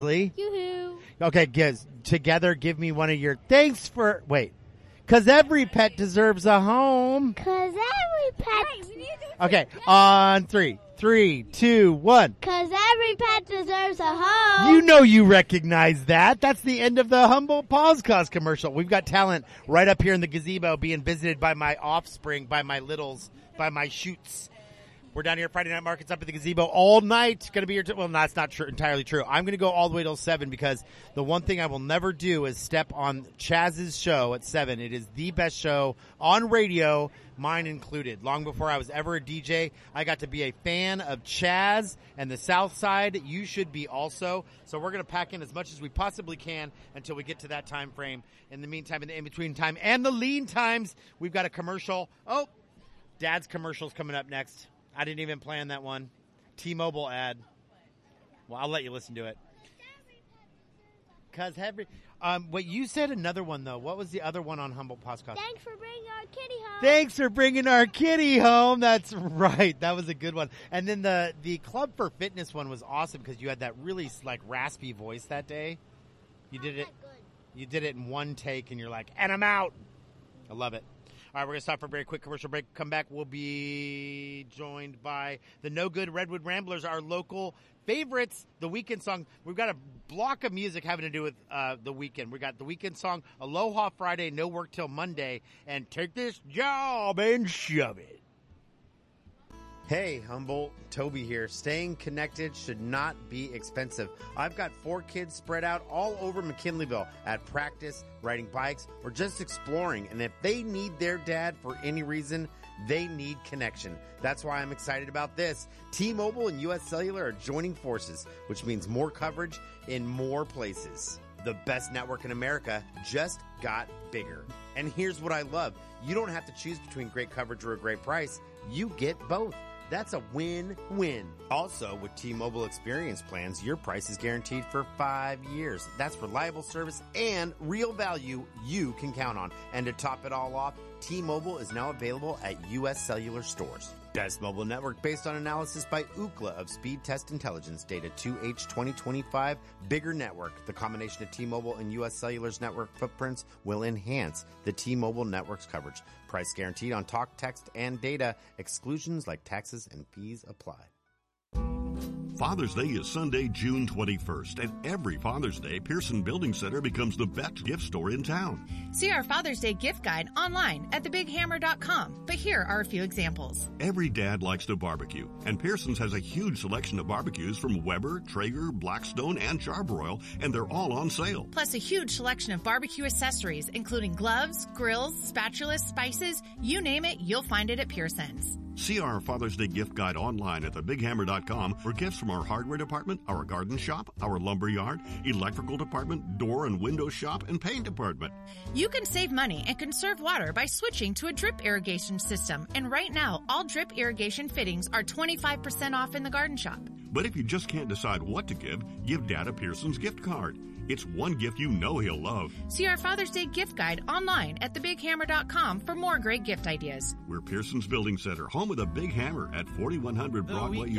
Yoo-hoo. Okay, guys, together give me one of your thanks for... Wait. Because every pet deserves a home. Because every pet... Okay, on 3. 3, 2, 1. Because every pet deserves a home. You know you recognize that. That's the end of the Humboldt Paws Cause commercial. We've got talent right up here in the gazebo being visited by my offspring, by my littles, by my shoots. We're down here at Friday Night Markets up at the gazebo all night. Going to be here. Well, that's not entirely true. I'm going to go all the way till 7 because the one thing I will never do is step on Chaz's show at 7. It is the best show on radio, mine included. Long before I was ever a DJ, I got to be a fan of Chaz and the South Side. You should be also. So we're going to pack in as much as we possibly can until we get to that time frame. In the meantime, in the in-between time and the lean times, we've got a commercial. Oh, Dad's commercial's coming up next. I didn't even plan that one. T-Mobile ad. Well, I'll let you listen to it. Cause wait, you said another one though. What was the other one on Humboldt Podcast? Thanks for bringing our kitty home. Thanks for bringing our kitty home. That's right. That was a good one. And then the Club for Fitness one was awesome because you had that really like raspy voice that day. You did it. You did it in one take, and you're like, and I'm out. I love it. All right, we're going to stop for a very quick commercial break. Come back, we'll be joined by the No Good Redwood Ramblers, our local favorites, the Weekend song. We've got a block of music having to do with the weekend. We got the Weekend song, Aloha Friday, No Work Till Monday, and Take This Job and Shove It. Hey, Humboldt, Toby here. Staying connected should not be expensive. I've got 4 kids spread out all over McKinleyville at practice, riding bikes, or just exploring. And if they need their dad for any reason, they need connection. That's why I'm excited about this. T-Mobile and U.S. Cellular are joining forces, which means more coverage in more places. The best network in America just got bigger. And here's what I love. You don't have to choose between great coverage or a great price. You get both. That's a win-win. Also, with T-Mobile Experience plans, your price is guaranteed for 5 years. That's reliable service and real value you can count on. And to top it all off, T-Mobile is now available at U.S. Cellular stores. Best mobile network based on analysis by Ookla of Speed Test Intelligence data 2H 2025. Bigger network. The combination of T-Mobile and U.S. Cellular's network footprints will enhance the T-Mobile network's coverage. Price guaranteed on talk, text, and data. Exclusions like taxes and fees apply. Father's Day is Sunday, June 21st, and every Father's Day, Pearson Building Center becomes the best gift store in town. See our Father's Day gift guide online at thebighammer.com, but here are a few examples. Every dad likes to barbecue, and Pearson's has a huge selection of barbecues from Weber, Traeger, Blackstone, and Charbroil, and they're all on sale. Plus a huge selection of barbecue accessories, including gloves, grills, spatulas, spices, you name it, you'll find it at Pearson's. See our Father's Day gift guide online at thebighammer.com for gifts from our hardware department, our garden shop, our lumber yard, electrical department, door and window shop, and paint department. You can save money and conserve water by switching to a drip irrigation system. And right now, all drip irrigation fittings are 25% off in the garden shop. But if you just can't decide what to give Dad a Pearson's gift card. It's one gift you know he'll love. See our Father's Day gift guide online at thebighammer.com for more great gift ideas. We're Pearson's Building Center, home of the Big Hammer at 4100 Broadway,